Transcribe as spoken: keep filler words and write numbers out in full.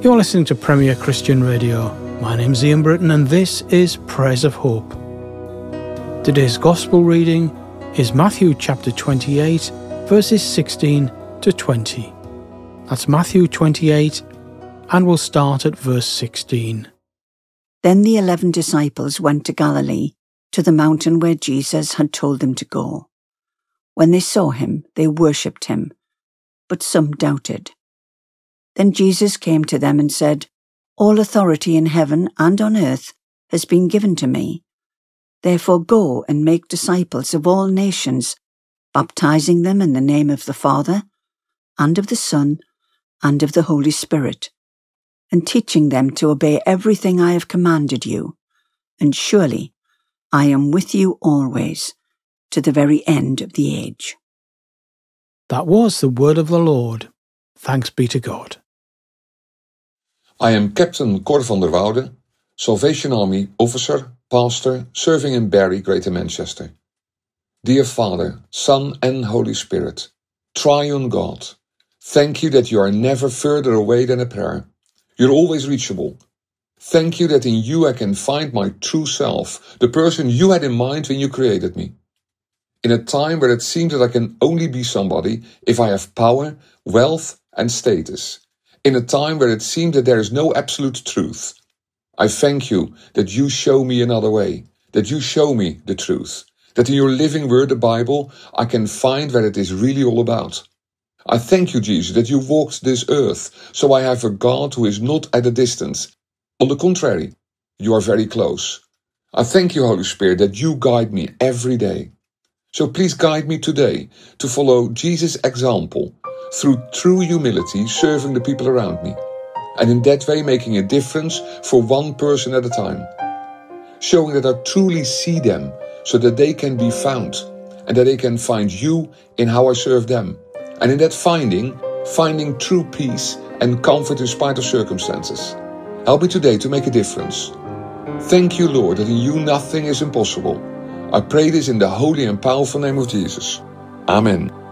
You're listening to Premier Christian Radio. My name's Ian Britton and this is Prayers of Hope. Today's Gospel reading is Matthew chapter twenty-eight, verses sixteen to twenty. That's Matthew twenty-eight, and we'll start at verse sixteen. Then the eleven disciples went to Galilee, to the mountain where Jesus had told them to go. When they saw him, they worshipped him, but some doubted. Then Jesus came to them and said, "All authority in heaven and on earth has been given to me. Therefore go and make disciples of all nations, baptizing them in the name of the Father, and of the Son, and of the Holy Spirit, and teaching them to obey everything I have commanded you. And surely I am with you always, to the very end of the age." That was the word of the Lord. Thanks be to God. I am Captain Cor van der Woude, Salvation Army officer, pastor, serving in Barry, Greater Manchester. Dear Father, Son and Holy Spirit, Triune God, thank you that you are never further away than a prayer. You're always reachable. Thank you that in you I can find my true self, the person you had in mind when you created me. In a time where it seems that I can only be somebody if I have power, wealth and status. In a time where it seems that there is no absolute truth. I thank you that you show me another way, that you show me the truth, that in your living word, the Bible, I can find what it is really all about. I thank you, Jesus, that you walked this earth, so I have a God who is not at a distance. On the contrary, you are very close. I thank you, Holy Spirit, that you guide me every day. So please guide me today to follow Jesus' example, through true humility, serving the people around me, and in that way making a difference for one person at a time. Showing that I truly see them, so that they can be found, and that they can find you in how I serve them. And in that finding, finding true peace and comfort in spite of circumstances. Help me today to make a difference. Thank you, Lord, that in you nothing is impossible. I pray this in the holy and powerful name of Jesus. Amen.